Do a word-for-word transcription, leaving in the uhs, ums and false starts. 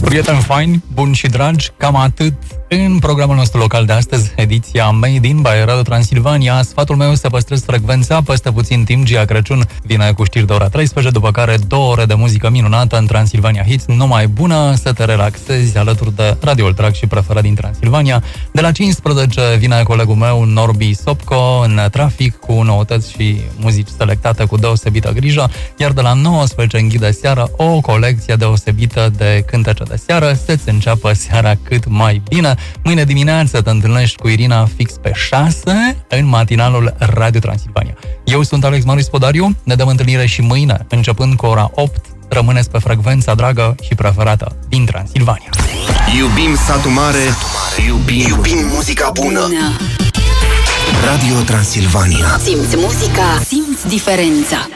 Prieteni faini, buni și dragi, cam atât în programul nostru local de astăzi, ediția Made in by Radio Transilvania. Sfatul meu să păstrez frecvența, peste puțin timp Gia Crăciun vine cu știri de ora treisprezece, după care două ore de muzică minunată în Transilvania Hits, numai bună, să te relaxezi alături de radioul track și preferat din Transilvania. De la cincisprezece vine colegul meu Norbi Sopco în trafic cu noutăți și muzici selectate cu deosebită grijă, iar de la nouăsprezece în ghid de seară o colecție deosebită de cântece de seară, să-ți înceapă seara cât mai bine. Mâine dimineață te întâlnești cu Irina fix pe șase în matinalul Radio Transilvania. Eu sunt Alex Marius Podariu, ne dăm întâlnire și mâine, începând cu ora opt. Rămâneți pe frecvența dragă și preferată din Transilvania. Iubim satul mare, iubim, iubim muzica bună. Radio Transilvania. Simți muzica, simți diferența.